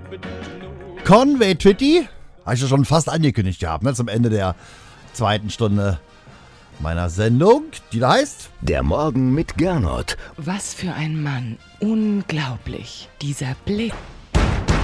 Conway Twitty, habe ich ja schon fast angekündigt gehabt, ne? Zum Ende der zweiten Stunde meiner Sendung, die da heißt Der Morgen mit Gernot. Was für ein Mann. Unglaublich. Dieser Blick.